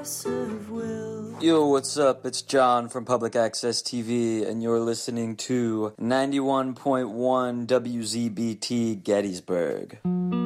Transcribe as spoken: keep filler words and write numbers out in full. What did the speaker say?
Yo, what's up? It's John from Public Access T V, and you're listening to ninety-one point one W Z B T Gettysburg.